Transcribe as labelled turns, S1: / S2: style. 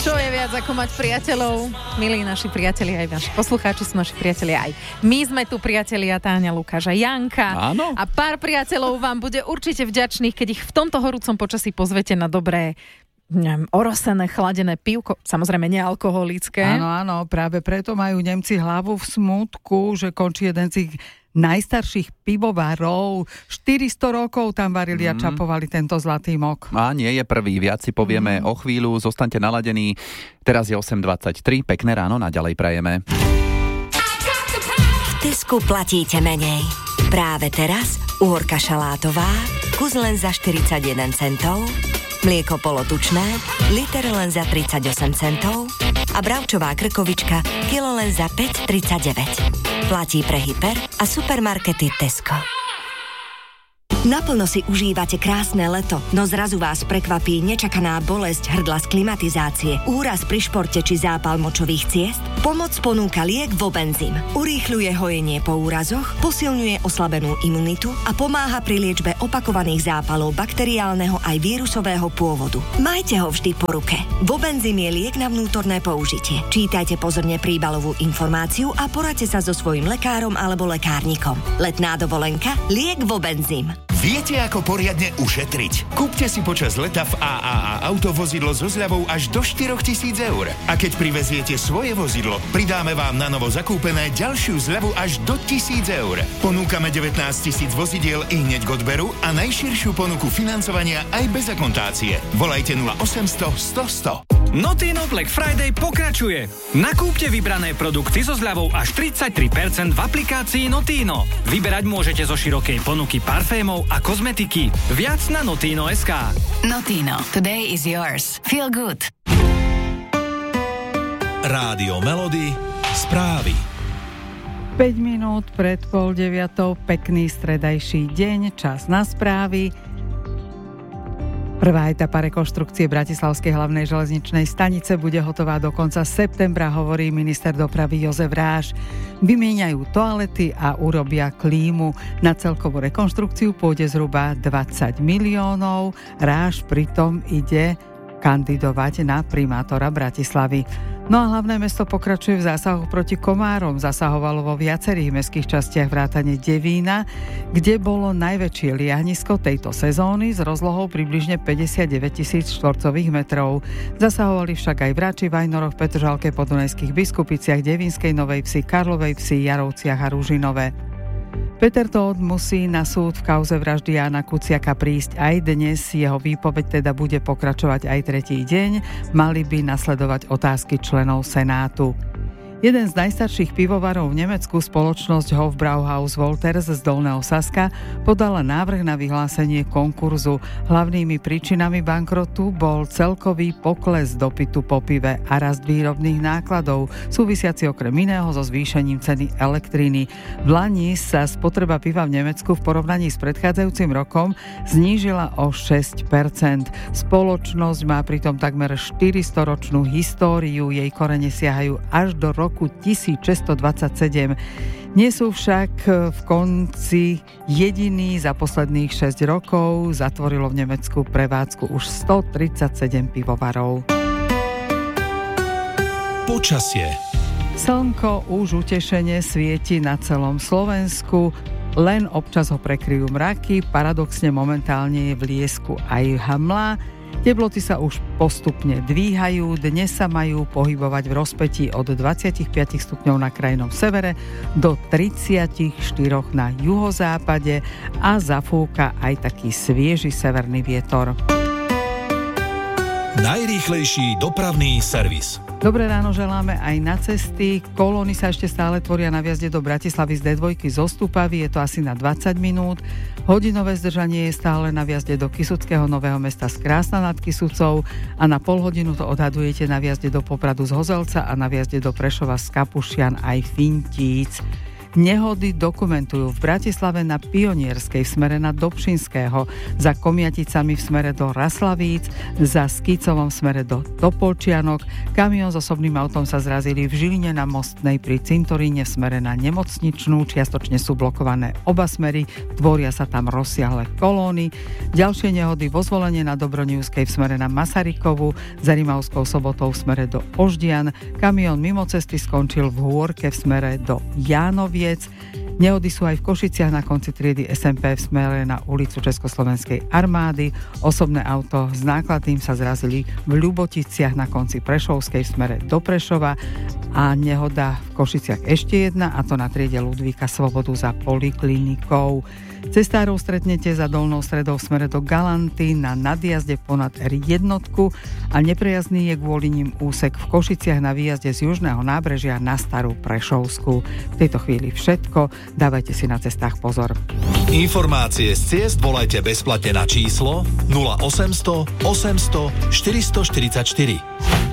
S1: Čo je viac ako mať priateľov? Milí naši priatelia, aj vaši poslucháči sú naši priatelia, aj my sme tu priatelia, Táňa, Lukáš a Janka.
S2: Áno.
S1: A pár priateľov vám bude určite vďačných, keď ich v tomto horúcom počasí pozvete na dobré, orosené, chladené pivko, samozrejme nealkoholické.
S3: Áno, práve preto majú Nemci hlavu v smútku, že končí jeden z ich najstarších pivovarov. 400 rokov tam varili a čapovali tento zlatý mok.
S2: A nie je prvý, viac si povieme o chvíľu, zostaňte naladení. Teraz je 8:23, pekné ráno, naďalej prajeme.
S4: V Tesku platíte menej. Práve teraz uhorka šalátová, kus len za 41 centov, mlieko polotučné, liter len za 38 centov a bravčová krkovička kilo len za 5,39. Platí pre hyper a supermarkety Tesco. Naplno si užívate krásne leto, no zrazu vás prekvapí nečakaná bolesť hrdla z klimatizácie, úraz pri športe či zápal močových ciest? Pomoc ponúka liek Vobenzym. Urýchľuje hojenie po úrazoch, posilňuje oslabenú imunitu a pomáha pri liečbe opakovaných zápalov bakteriálneho aj vírusového pôvodu. Majte ho vždy po ruke. Vobenzym je liek na vnútorné použitie. Čítajte pozorne príbalovú informáciu a poradte sa so svojím lekárom alebo lekárnikom. Letná dovolenka, liek Vobenzym.
S5: Viete, ako poriadne ušetriť? Kúpte si počas leta v AAA autovozidlo so zľavou až do 4 000 eur. A keď priveziete svoje vozidlo, pridáme vám na novo zakúpené ďalšiu zľavu až do 1 000 eur. Ponúkame 19 000 vozidiel i hneď k odberu a najširšiu ponuku financovania aj bez akontácie. Volajte 0800 100 100.
S6: Notino Black Friday pokračuje. Nakúpte vybrané produkty so zľavou až 33% v aplikácii Notino. Vyberať môžete zo širokej ponuky parfémov a kozmetiky. Viac na Notino.sk.
S4: Notino, today is yours. Feel good.
S5: Rádio Melody, správy.
S3: 5 minút pred 8:30, pekný stredajší deň, čas na správy. Prvá etapa rekonštrukcie Bratislavskej hlavnej železničnej stanice bude hotová do konca septembra, hovorí minister dopravy Jozef Ráš. Vymieňajú toalety a urobia klímu. Na celkovú rekonštrukciu pôjde zhruba 20 miliónov. Ráš pritom ide kandidovať na primátora Bratislavy. No a hlavné mesto pokračuje v zásahoch proti komárom. Zasahovalo vo viacerých mestských častiach vrátane Devína, kde bolo najväčšie liahnisko tejto sezóny s rozlohou približne 59 000 štvorcových metrov. Zasahovali však aj v Rači, Vajnoroch, Petržalke, Podunajských Biskupiciach, Devínskej Novej Vsi, Karlovej Vsi, Jarovciach a Ružinove. Peter Tóth musí na súd v kauze vraždy Jána Kuciaka prísť aj dnes. Jeho výpoveď teda bude pokračovať aj tretí deň. Mali by nasledovať otázky členov Senátu. Jeden z najstarších pivovarov v Nemecku, spoločnosť Hofbrauhaus Wolters z Dolného Saska, podala návrh na vyhlásenie konkurzu. Hlavnými príčinami bankrotu bol celkový pokles dopytu po pive a rast výrobných nákladov, súvisiaci okrem iného so zvýšením ceny elektriny. V lani sa spotreba piva v Nemecku v porovnaní s predchádzajúcim rokom znížila o 6%. Spoločnosť má pritom takmer 400-ročnú históriu, jej korene siahajú až do roku 1627. Nie sú však v konci jediní. Za posledných 6 rokov zatvorilo v Nemecku prevádzku už 137 pivovarov.
S5: Počasie.
S3: Slnko už utešene svieti na celom Slovensku, len občas ho prekryjú mraky, paradoxne momentálne je v Liesku aj hmla. Teploty sa už postupne dvíhajú, dnes sa majú pohybovať v rozpätí od 25 stupňov na krajnom severe do 34 na juhozápade a zafúka aj taký svieži severný vietor.
S5: Najrýchlejší dopravný servis.
S3: Dobré ráno želáme aj na cesty. Kolóny sa ešte stále tvoria na vjazde do Bratislavy z D2 zo Stupavy, je to asi na 20 minút. Hodinové zdržanie je stále na vjazde do Kysuckého Nového Mesta z Krásna nad Kysucou a na pol hodinu to odhadujete na vjazde do Popradu z Hozelca a na vjazde do Prešova z Kapušian aj Fintíc. Nehody dokumentujú v Bratislave na Pionierskej v smere na Dobšinského, za Komiaticami v smere do Raslavíc, za Skýcovom v smere do Topolčianok. Kamión s osobným autom sa zrazili v Žiline na Mostnej pri Cintoríne v smere na Nemocničnú. Čiastočne sú blokované oba smery, tvoria sa tam rozsiahle kolóny. Ďalšie nehody vo Zvolenie na Dobronivskej v smere na Masarykovu, za Rimavskou Sobotou v smere do Oždian. Kamión mimo cesty skončil v Hôrke v smere do Jánoviec. Nehody sú aj v Košiciach na konci triedy SMP v smere na ulicu Československej armády. Osobné auto s nákladným sa zrazili v Ľuboticiach na konci Prešovskej v smere do Prešova a nehoda v Košiciach ešte jedna, a to na triede Ludvíka Svobodu za poliklinikou. Cestárov stretnete za Dolnou Stredou v smere do Galanty na nadjazde ponad R1 a neprejazdný je kvôli ním úsek v Košiciach na výjazde z južného nábrežia na Starú Prešovskú. V tejto chvíli všetko, dávajte si na cestách pozor.
S7: Informácie z ciest volajte bezplatne na číslo 0800 800 444.